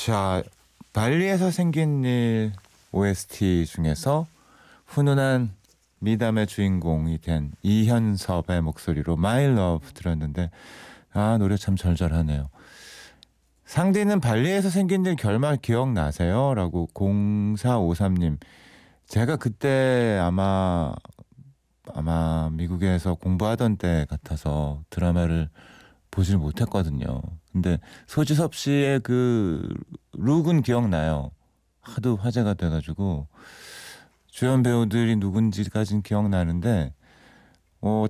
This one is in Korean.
자, 발리에서 생긴 일 OST 중에서 훈훈한 미담의 주인공이 된 이현섭의 목소리로 My Love 들었는데 노래 참 절절하네요. 상디는 발리에서 생긴 일 결말 기억나세요? 라고 0453님. 제가 그때 아마 미국에서 공부하던 때 같아서 드라마를 보질 못했거든요. 근데 소지섭 씨의 그 룩은 기억나요. 하도 화제가 돼가지고 주연 배우들이 누군지까진 기억나는데